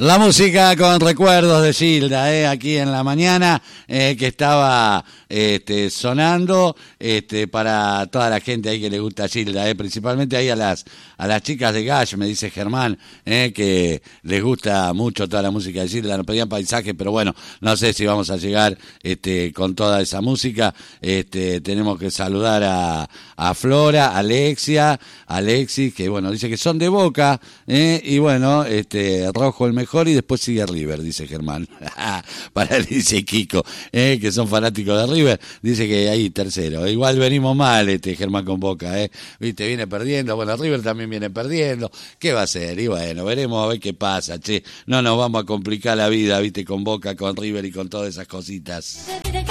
La música con recuerdos de Gilda, aquí en la mañana, que estaba sonando para toda la gente ahí que le gusta Gilda, principalmente ahí a las chicas de Gash, me dice Germán, que les gusta mucho toda la música de Gilda. Nos pedían paisajes, pero bueno, no sé si vamos a llegar con toda esa música. Tenemos que saludar a Flora, Alexis, que bueno, dice que son de Boca, y bueno, Rojo el mejor y después sigue River, dice Germán. Para él dice Kiko, que son fanáticos de River, dice que ahí tercero. Igual venimos mal, Germán con Boca, viste, viene perdiendo, bueno, River también viene perdiendo, ¿qué va a hacer? Y bueno, veremos a ver qué pasa, che, no nos vamos a complicar la vida, viste, con Boca, con River y con todas esas cositas.